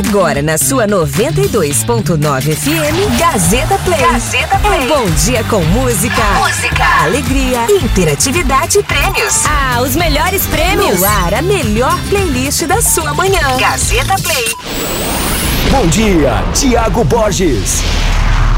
Agora na sua 92.9 FM, Gazeta Play. Gazeta Play. Um bom dia com música, alegria, interatividade e prêmios. Ah, os melhores prêmios. No ar, a melhor playlist da sua manhã. Gazeta Play. Bom dia, Tiago Borges.